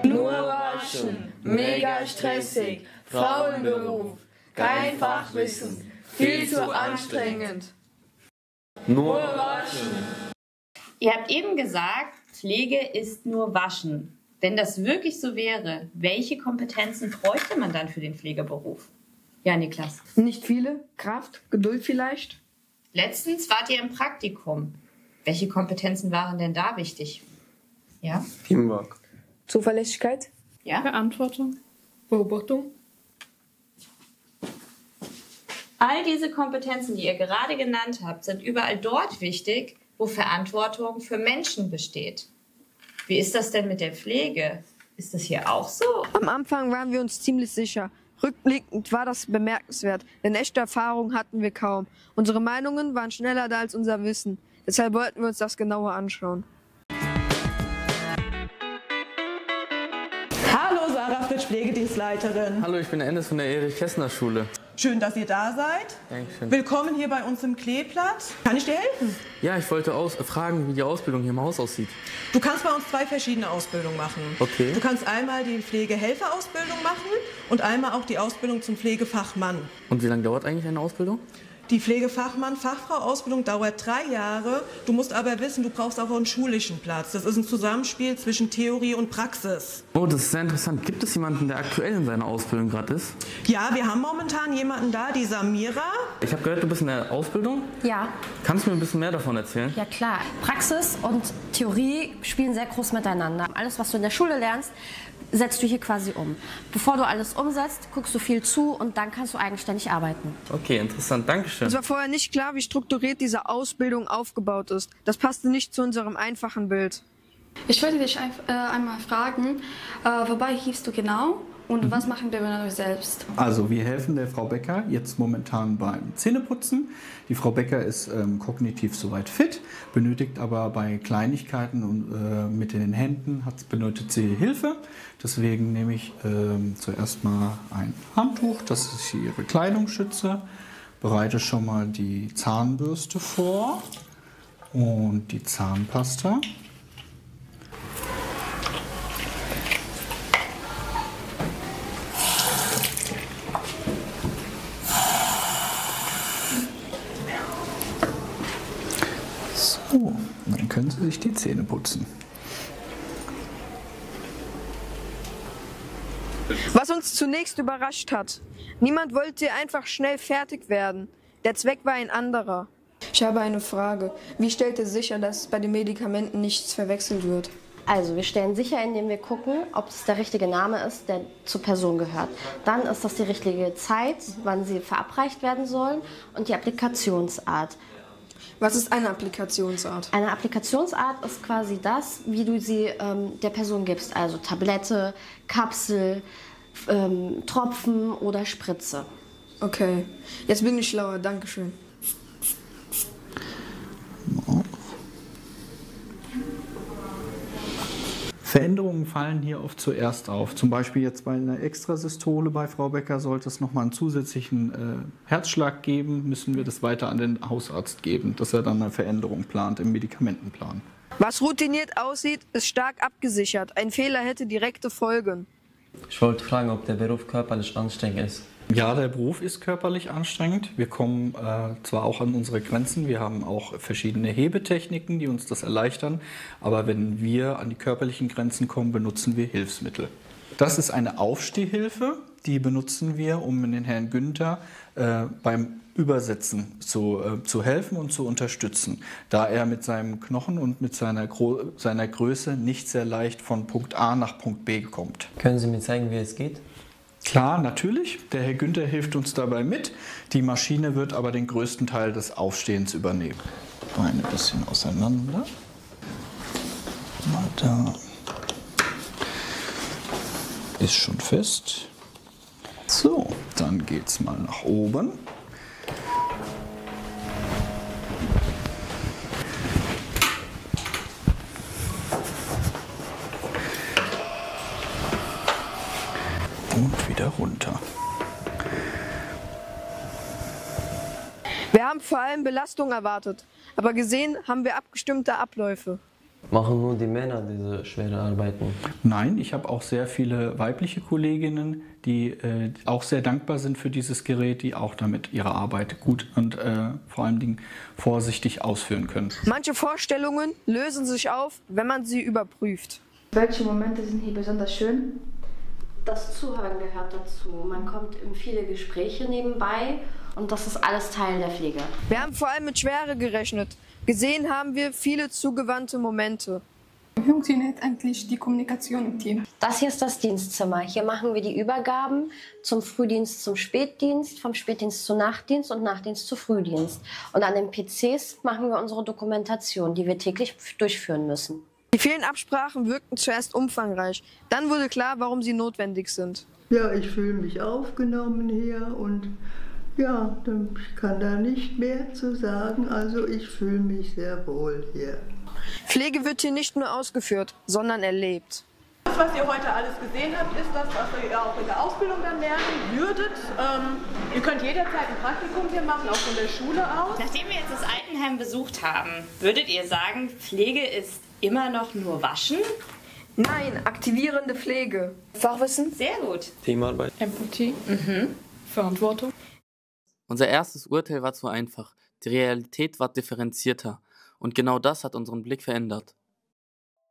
Nur waschen, mega stressig, Frauenberuf, kein Fachwissen, viel zu anstrengend. Nur waschen. Ihr habt eben gesagt, Pflege ist nur Waschen. Wenn das wirklich so wäre, welche Kompetenzen bräuchte man dann für den Pflegeberuf? Ja, Niklas. Nicht viele. Kraft, Geduld vielleicht. Letztens wart ihr im Praktikum. Welche Kompetenzen waren denn da wichtig? Ja? Teamwork. Zuverlässigkeit. Ja? Verantwortung. Beobachtung. All diese Kompetenzen, die ihr gerade genannt habt, sind überall dort wichtig, wo Verantwortung für Menschen besteht. Wie ist das denn mit der Pflege? Ist das hier auch so? Am Anfang waren wir uns ziemlich sicher. Rückblickend war das bemerkenswert, denn echte Erfahrung hatten wir kaum. Unsere Meinungen waren schneller da als unser Wissen. Deshalb wollten wir uns das genauer anschauen. Hallo, Sarah Fritsch, Pflegedienstleiterin. Hallo, ich bin Ennis von der Erich-Kästner-Schule. Schön, dass ihr da seid. Dankeschön. Willkommen hier bei uns im Kleeplatz. Kann ich dir helfen? Ja, ich wollte fragen, wie die Ausbildung hier im Haus aussieht. Du kannst bei uns 2 verschiedene Ausbildungen machen. Okay. Du kannst einmal die Pflegehelferausbildung machen und einmal auch die Ausbildung zum Pflegefachmann. Und wie lange dauert eigentlich eine Ausbildung? Die Pflegefachmann-Fachfrau-Ausbildung dauert 3 Jahre. Du musst aber wissen, du brauchst auch einen schulischen Platz. Das ist ein Zusammenspiel zwischen Theorie und Praxis. Oh, das ist sehr interessant. Gibt es jemanden, der aktuell in seiner Ausbildung gerade ist? Ja, wir haben momentan jemanden da, die Samira. Ich habe gehört, du bist in der Ausbildung. Ja, Kannst du mir ein bisschen mehr davon erzählen? ja klar. Praxis und Theorie spielen sehr groß miteinander. Alles, was du in der Schule lernst, setzt du hier quasi um. Bevor du alles umsetzt, guckst du viel zu und dann kannst du eigenständig arbeiten. Okay, interessant. Dankeschön. Es war vorher nicht klar, wie strukturiert diese Ausbildung aufgebaut ist. Das passte nicht zu unserem einfachen Bild. Ich wollte dich einmal fragen, wobei hilfst du genau und was machen wir genau selbst? Also wir helfen der Frau Becker jetzt momentan beim Zähneputzen. Die Frau Becker ist kognitiv soweit fit, benötigt aber bei Kleinigkeiten und mit den Händen benötigt sie Hilfe. Deswegen nehme ich zuerst mal ein Handtuch, das ist ihre Kleidung schütze, bereite schon mal die Zahnbürste vor und die Zahnpasta. So, dann können Sie sich die Zähne putzen. Was uns zunächst überrascht hat. Niemand wollte einfach schnell fertig werden. Der Zweck war ein anderer. Ich habe eine Frage. Wie stellt ihr sicher, dass bei den Medikamenten nichts verwechselt wird? Also, wir stellen sicher, indem wir gucken, ob es der richtige Name ist, der zur Person gehört. Dann ist das die richtige Zeit, wann sie verabreicht werden sollen und die Applikationsart. Was ist eine Applikationsart? Eine Applikationsart ist quasi das, wie du sie der Person gibst. Also Tablette, Kapsel, Tropfen oder Spritze. Okay, jetzt bin ich schlauer. Dankeschön. Veränderungen fallen hier oft zuerst auf. Zum Beispiel jetzt bei einer Extrasystole bei Frau Becker sollte es nochmal einen zusätzlichen Herzschlag geben, müssen wir das weiter an den Hausarzt geben, dass er dann eine Veränderung plant im Medikamentenplan. Was routiniert aussieht, ist stark abgesichert. Ein Fehler hätte direkte Folgen. Ich wollte fragen, ob der Beruf körperlich anstrengend ist. Ja, der Beruf ist körperlich anstrengend. Wir kommen zwar auch an unsere Grenzen, wir haben auch verschiedene Hebetechniken, die uns das erleichtern, aber wenn wir an die körperlichen Grenzen kommen, benutzen wir Hilfsmittel. Das ist eine Aufstehhilfe, die benutzen wir, um den Herrn Günther beim Übersetzen zu helfen und zu unterstützen, da er mit seinem Knochen und mit seiner Größe nicht sehr leicht von Punkt A nach Punkt B kommt. Können Sie mir zeigen, wie es geht? Klar, natürlich. Der Herr Günther hilft uns dabei mit. Die Maschine wird aber den größten Teil des Aufstehens übernehmen. Beine ein bisschen auseinander. Mal da. Ist schon fest. So, dann geht's mal nach oben. Und wieder runter. Wir haben vor allem Belastung erwartet, aber gesehen haben wir abgestimmte Abläufe. Machen nur die Männer diese schweren Arbeiten? Nein, ich habe auch sehr viele weibliche Kolleginnen, die auch sehr dankbar sind für dieses Gerät, die auch damit ihre Arbeit gut und vor allen Dingen vorsichtig ausführen können. Manche Vorstellungen lösen sich auf, wenn man sie überprüft. Welche Momente sind hier besonders schön? Das Zuhören gehört dazu. Man kommt in viele Gespräche nebenbei und das ist alles Teil der Pflege. Wir haben vor allem mit Schwere gerechnet. Gesehen haben wir viele zugewandte Momente. Wie funktioniert eigentlich die Kommunikation im Team? Das hier ist das Dienstzimmer. Hier machen wir die Übergaben zum Frühdienst zum Spätdienst, vom Spätdienst zu Nachtdienst und Nachtdienst zu Frühdienst. Und an den PCs machen wir unsere Dokumentation, die wir täglich durchführen müssen. Die vielen Absprachen wirkten zuerst umfangreich. Dann wurde klar, warum sie notwendig sind. Ja, ich fühle mich aufgenommen hier und ja, ich kann da nicht mehr zu sagen. Also ich fühle mich sehr wohl hier. Pflege wird hier nicht nur ausgeführt, sondern erlebt. Das, was ihr heute alles gesehen habt, ist das, was ihr auch in der Ausbildung dann lernen würdet. Ihr könnt jederzeit ein Praktikum hier machen, auch von der Schule aus. Nachdem wir jetzt das Altenheim besucht haben, würdet ihr sagen, Pflege ist immer noch nur Waschen? Nein, aktivierende Pflege. Fachwissen? Sehr gut. Teamarbeit. Empathie. Verantwortung. Unser erstes Urteil war zu einfach. Die Realität war differenzierter. Und genau das hat unseren Blick verändert.